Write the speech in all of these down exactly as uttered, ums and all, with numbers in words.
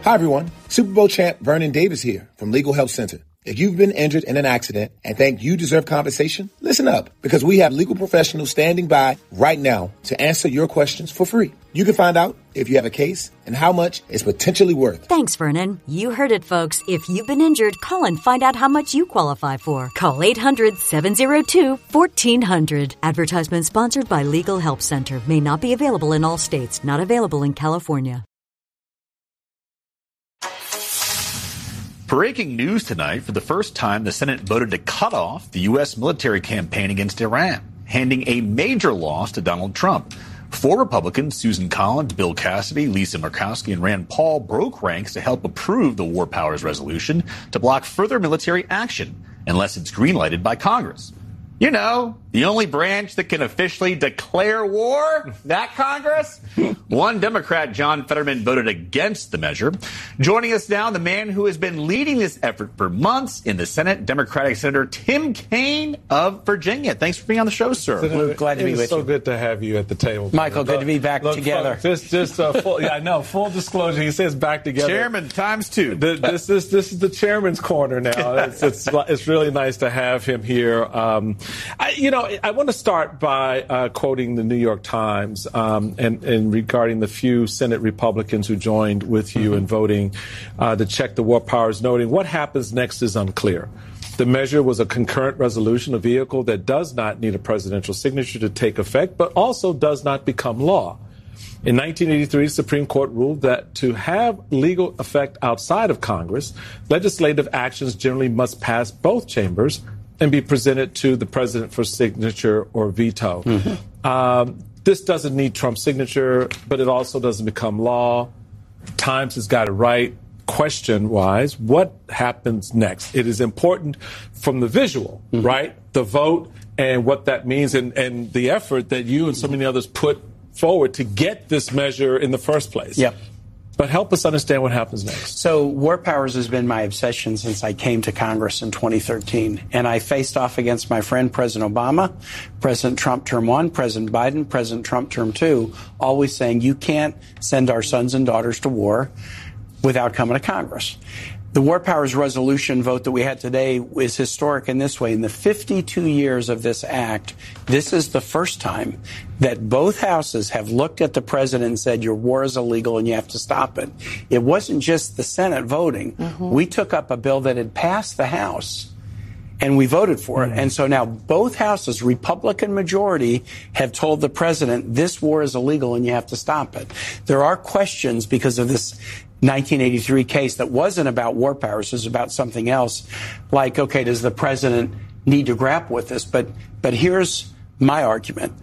Hi, everyone. Super Bowl champ Vernon Davis here from Legal Help Center. If you've been injured in an accident and think you deserve compensation, listen up, because we have legal professionals standing by right now to answer your questions for free. You can find out if you have a case and how much it's potentially worth. Thanks, Vernon. You heard it, folks. If you've been injured, call and find out how much you qualify for. Call eight hundred, seven oh two, one four zero zero. Advertisement sponsored by Legal Help Center. May not be available in all states. Not available in California. Breaking news tonight. For the first time, the Senate voted to cut off the U S military campaign against Iran, handing a major loss to Donald Trump. Four Republicans, Susan Collins, Bill Cassidy, Lisa Murkowski, and Rand Paul, broke ranks to help approve the War Powers Resolution to block further military action unless it's greenlighted by Congress. You know, the only branch that can officially declare war, that Congress. One Democrat, John Fetterman, voted against the measure. Joining us now, the man who has been leading this effort for months in the Senate, Democratic Senator Tim Kaine of Virginia. Thanks for being on the show, sir. We're glad to be with you. It's so good to have you at the table. Michael, good look, to be back look, together. Just, just uh, full, yeah, I know, full disclosure. He says back together. Chairman times two. The, this, this, this is the chairman's corner now. It's, it's, it's really nice to have him here. Um, I, you know, I want to start by uh, quoting the New York Times um, and, and regarding the few Senate Republicans who joined with you mm-hmm. in voting uh, to check the war powers, noting what happens next is unclear. The measure was a concurrent resolution, a vehicle that does not need a presidential signature to take effect, but also does not become law. In nineteen eighty-three, the Supreme Court ruled that to have legal effect outside of Congress, legislative actions generally must pass both chambers and be presented to the president for signature or veto. Mm-hmm. Um, this doesn't need Trump's signature, but it also doesn't become law. Times has got it right. Question-wise, what happens next? It is important from the visual, mm-hmm. right? The vote and what that means and, and the effort that you and so many others put forward to get this measure in the first place. Yep. But help us understand what happens next. So war powers has been my obsession since I came to Congress in twenty thirteen. And I faced off against my friend, President Obama, President Trump term one, President Biden, President Trump term two, always saying you can't send our sons and daughters to war without coming to Congress. The War Powers Resolution vote that we had today is historic in this way. In the fifty-two years of this act, this is the first time that both houses have looked at the president and said, your war is illegal and you have to stop it. It wasn't just the Senate voting. Mm-hmm. We took up a bill that had passed the House and we voted for it. Mm-hmm. And so now both houses, Republican majority, have told the president this war is illegal and you have to stop it. There are questions because of this nineteen eighty-three case that wasn't about war powers, it was about something else. Like, okay, does the president need to grapple with this? But but here's my argument.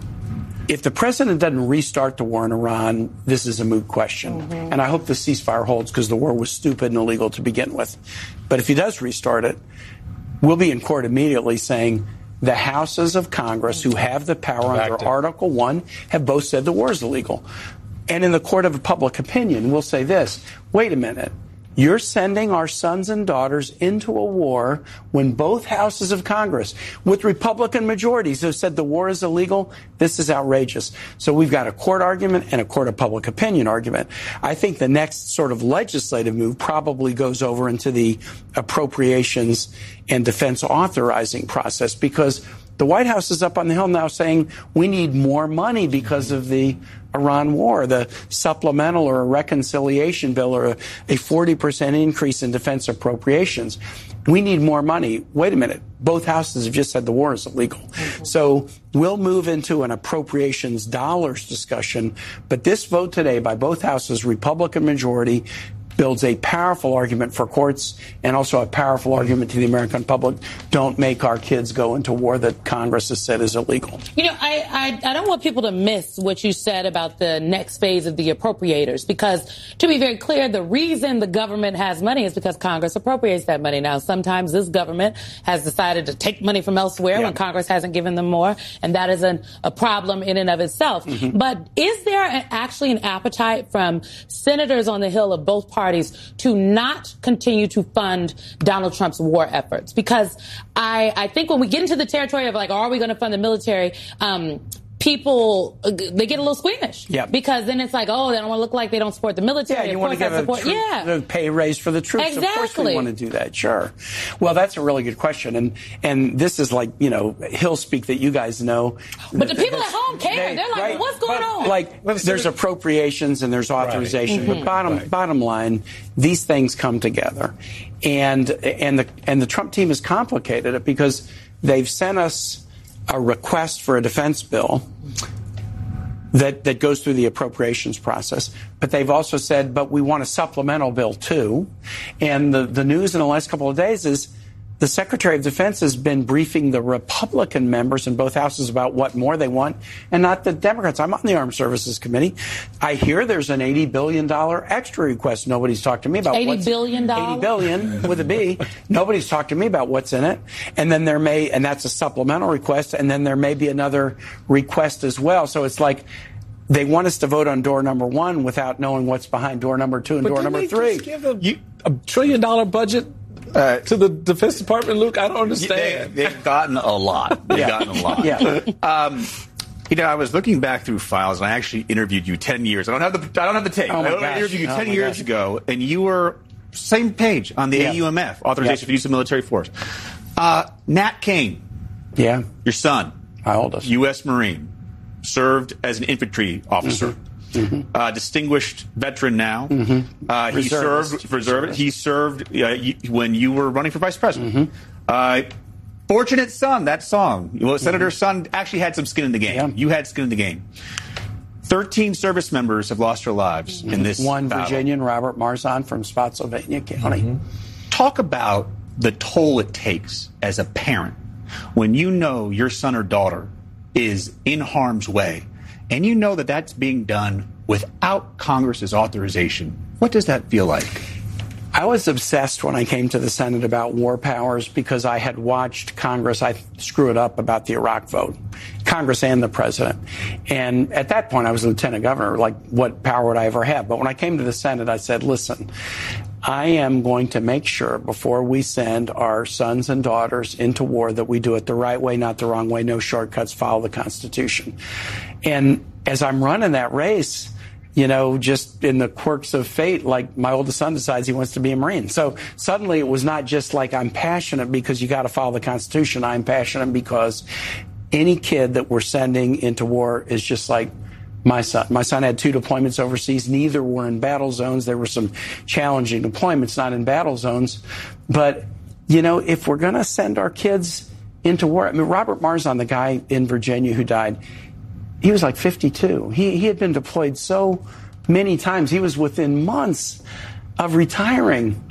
If the president doesn't restart the war in Iran, this is a moot question. Mm-hmm. And I hope the ceasefire holds because the war was stupid and illegal to begin with. But if he does restart it, we'll be in court immediately saying the houses of Congress who have the power under Active. Article one have both said the war is illegal. And in the court of public opinion, we'll say this, wait a minute, you're sending our sons and daughters into a war when both houses of Congress, with Republican majorities, have said the war is illegal. This is outrageous. So we've got a court argument and a court of public opinion argument. I think the next sort of legislative move probably goes over into the appropriations and defense authorizing process because the White House is up on the Hill now saying we need more money because of the Iran war, the supplemental or a reconciliation bill or a, a forty percent increase in defense appropriations. We need more money. Wait a minute. Both houses have just said the war is illegal. Mm-hmm. So we'll move into an appropriations dollars discussion. But this vote today by both houses, Republican majority, builds a powerful argument for courts and also a powerful argument to the American public. Don't make our kids go into war that Congress has said is illegal. You know, I, I, I don't want people to miss what you said about the next phase of the appropriators, because to be very clear, the reason the government has money is because Congress appropriates that money. Now, sometimes this government has decided to take money from elsewhere yeah. when Congress hasn't given them more, and that is an, a problem in and of itself. Mm-hmm. But is there an, actually an appetite from senators on the Hill of both parties to not continue to fund Donald Trump's war efforts? Because I, I think when we get into the territory of like, are we going to fund the military? Um, people, they get a little squeamish. Yeah. Because then it's like, oh, they don't want to look like they don't support the military. Yeah, you of want to give a support. tr- yeah. the pay raise for the troops. Exactly. Of course we want to do that, sure. Well, that's a really good question. And and this is like, you know, Hill speak that you guys know. But the people at home care. They, They're like, right? well, what's going but, on? Like, there's appropriations and there's authorization. Right. But bottom right. bottom line, these things come together. And and the and the Trump team has complicated it because they've sent us a request for a defense bill that, that goes through the appropriations process. But they've also said, but we want a supplemental bill, too. And the, the news in the last couple of days is the Secretary of Defense has been briefing the Republican members in both houses about what more they want and not the Democrats. I'm on the Armed Services Committee. I hear there's an eighty billion dollars extra request. Nobody's talked to me about eighty billion dollars? eighty billion dollars with a B. Nobody's talked to me about what's in it. And then there may, and that's a supplemental request, and then there may be another request as well. So it's like they want us to vote on door number one without knowing what's behind door number two and But door didn't number they three. Just give a, you, a trillion dollar budget uh, to the Defense Department, Luke? I don't understand. They, they've gotten a lot. They've Yeah. gotten a lot. Yeah. Um, you know, I was looking back through files, and I actually interviewed you ten years. I don't have the I don't have the tape. Oh my I gosh. interviewed you Oh ten my years gosh. ago, and you were same page on the Yeah. A U M F, Authorization Yeah. for Use of Military Force. Uh, Nat Kane, Yeah. your son, How old is U S Marine, served as an infantry officer. Mm-hmm. Mm-hmm. Uh, distinguished veteran now. Mm-hmm. Uh, he Reservist. served. Reservist. He served uh, you, when you were running for vice president. Mm-hmm. Uh, Fortunate Son. That song. Well, Senator Son actually had some skin in the game. Yeah. You had skin in the game. Thirteen service members have lost their lives in this One battle. Virginian, Robert Marzon from Spotsylvania County. Mm-hmm. Talk about the toll it takes as a parent when you know your son or daughter is in harm's way, and you know that that's being done without Congress's authorization. What does that feel like? I was obsessed when I came to the Senate about war powers because I had watched Congress, I screw it up about the Iraq vote, Congress and the president. And at that point, I was lieutenant governor. Like, what power would I ever have? But when I came to the Senate, I said, listen, I am going to make sure before we send our sons and daughters into war that we do it the right way, not the wrong way, no shortcuts, follow the Constitution. And as I'm running that race, you know, just in the quirks of fate, like my oldest son decides he wants to be a Marine. So suddenly it was not just like I'm passionate because you got to follow the Constitution. I'm passionate because any kid that we're sending into war is just like my son. My son had two deployments overseas. Neither were in battle zones. There were some challenging deployments, not in battle zones. But, you know, if we're going to send our kids into war, I mean, Robert Marzon, the guy in Virginia who died, he was like fifty-two. He, he had been deployed so many times. He was within months of retiring.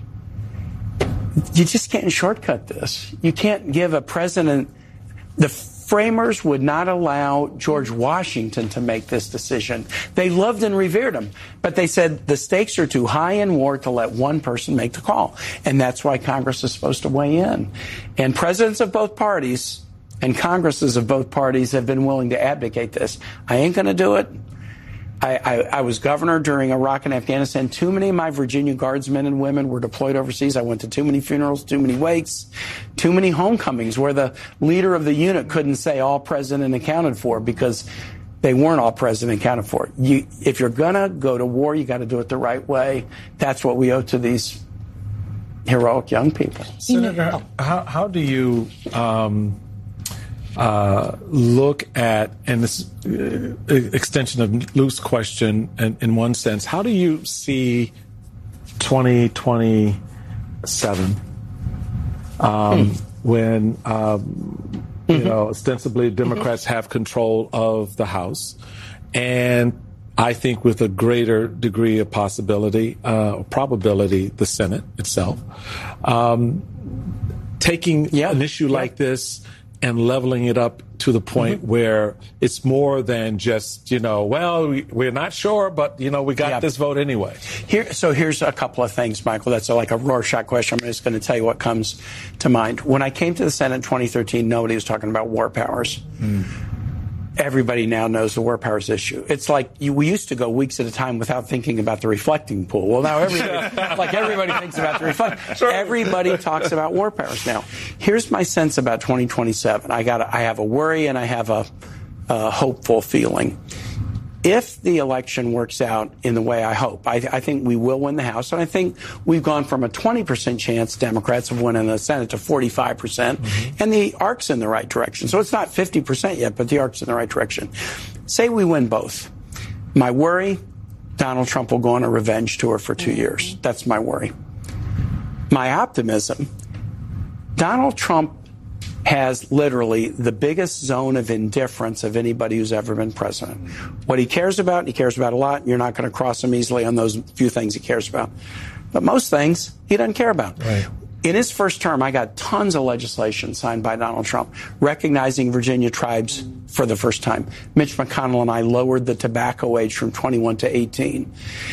You just can't shortcut this. You can't give a president. The framers would not allow George Washington to make this decision. They loved and revered him, but they said the stakes are too high in war to let one person make the call. And that's why Congress is supposed to weigh in. And presidents of both parties and Congresses of both parties have been willing to abdicate this. I ain't going to do it. I, I, I was governor during Iraq and Afghanistan. Too many of my Virginia Guardsmen and women were deployed overseas. I went to too many funerals, too many wakes, too many homecomings where the leader of the unit couldn't say all present and accounted for because they weren't all present and accounted for. You, if you're going to go to war, you got to do it the right way. That's what we owe to these heroic young people. Senator, how, how do you um, uh, look at, and this uh, extension of Luke's question in, in one sense, how do you see twenty twenty-seven um, hmm. when, um, you mm-hmm. know, ostensibly Democrats mm-hmm. have control of the House, and I think with a greater degree of possibility, uh, probability, the Senate itself, um, taking yeah. an issue yeah. like this and leveling it up to the point mm-hmm. where it's more than just, you know, well, we, we're not sure, but, you know, we got yeah. this vote anyway. Here, so here's a couple of things, Michael. That's a, like a Rorschach question. I'm just going to tell you what comes to mind. When I came to the Senate in twenty thirteen, nobody was talking about war powers. Mm. Everybody now knows the war powers issue. It's like you, we used to go weeks at a time without thinking about the reflecting pool. Well, now everybody, like everybody thinks about the reflecting. Sure. Everybody talks about war powers now. Here's my sense about twenty twenty-seven. I got, I have a worry and I have a, uh, hopeful feeling. If the election works out in the way I hope, I, I think we will win the House. And I think we've gone from a twenty percent chance Democrats of winning the Senate to forty-five percent. Mm-hmm. And the arc's in the right direction. So it's not fifty percent yet, but the arc's in the right direction. Say we win both. My worry, Donald Trump will go on a revenge tour for two years. That's my worry. My optimism, Donald Trump has literally the biggest zone of indifference of anybody who's ever been president. What he cares about, he cares about a lot. You're not going to cross him easily on those few things he cares about. But most things he doesn't care about. Right. In his first term, I got tons of legislation signed by Donald Trump recognizing Virginia tribes for the first time. Mitch McConnell and I lowered the tobacco age from twenty-one to eighteen.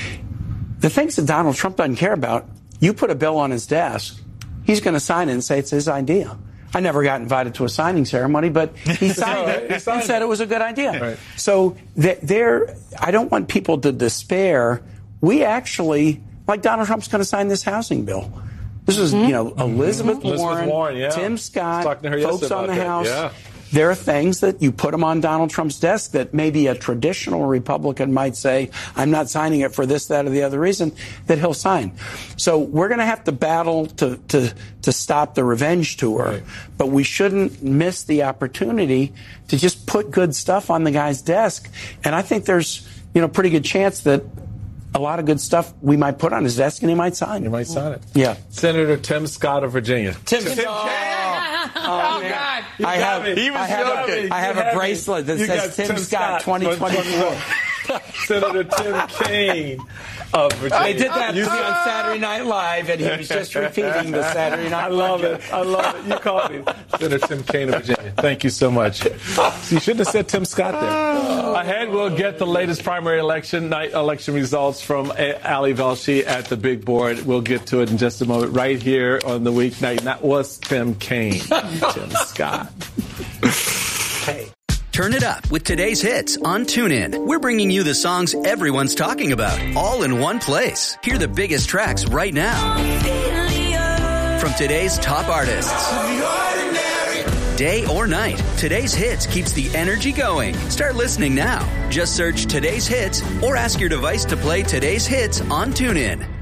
The things that Donald Trump doesn't care about, you put a bill on his desk, he's going to sign it and say it's his idea. I never got invited to a signing ceremony, but he signed it and said it was a good idea. Right. So th- there, I don't want people to despair. We actually, like Donald Trump's going to sign this housing bill. This was, mm-hmm. you know, Elizabeth, mm-hmm. Warren, Elizabeth Warren yeah. Tim Scott, folks on the House. Yeah. There are things that you put them on Donald Trump's desk that maybe a traditional Republican might say, I'm not signing it for this, that, or the other reason, that he'll sign. So we're going to have to battle to, to, to stop the revenge tour. Right. But we shouldn't miss the opportunity to just put good stuff on the guy's desk. And I think there's, you know, pretty good chance that a lot of good stuff we might put on his desk and he might sign. He might sign it. Yeah. Senator Tim Scott of Virginia. Tim, Tim oh, oh, oh God. I have, he was I have, a, I have a bracelet that says Tim, Tim Scott, Scott twenty twenty-four. Senator Tim Kaine of Virginia. They did that you on Saturday Night Live, and he was just repeating the Saturday Night Live. I love it. I love it. You called me. Senator Tim Kaine of Virginia. Thank you so much. You shouldn't have said Tim Scott there. Ahead, we'll get the latest primary election night election results from Ali Velshi at the big board. We'll get to it in just a moment right here on the weeknight. And that was Tim Kaine. Tim Scott. Hey. Turn it up with today's hits on TuneIn. We're bringing you the songs everyone's talking about, all in one place. Hear the biggest tracks right now. From today's top artists. Day or night, today's hits keeps the energy going. Start listening now. Just search today's hits or ask your device to play today's hits on TuneIn.